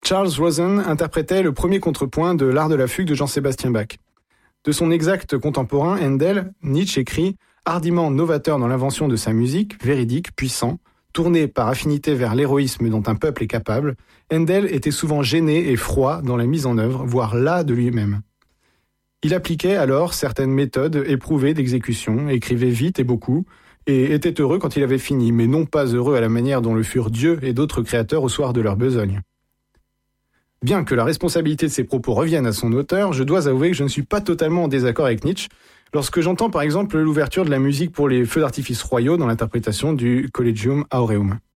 Charles Rosen interprétait le premier contrepoint de l'art de la fugue de Jean-Sébastien Bach. De son exact contemporain, Handel, Nietzsche écrit « Hardiment novateur dans l'invention de sa musique, véridique, puissant, tourné par affinité vers l'héroïsme dont un peuple est capable, Handel était souvent gêné et froid dans la mise en œuvre, voire las de lui-même. Il appliquait alors certaines méthodes éprouvées d'exécution, écrivait vite et beaucoup, et était heureux quand il avait fini, mais non pas heureux à la manière dont le furent Dieu et d'autres créateurs au soir de leur besogne. Bien que la responsabilité de ces propos revienne à son auteur, je dois avouer que je ne suis pas totalement en désaccord avec Nietzsche lorsque j'entends par exemple l'ouverture de la musique pour les feux d'artifice royaux dans l'interprétation du Collegium Aureum.